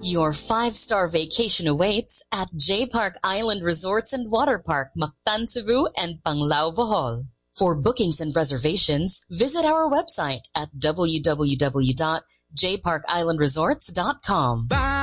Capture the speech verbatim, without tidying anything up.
Your five-star vacation awaits at J Park Island Resorts and Water Park, Mactan, Cebu, and Panglao, Bohol. For bookings and reservations, visit our website at w w w dot j park island resorts dot com.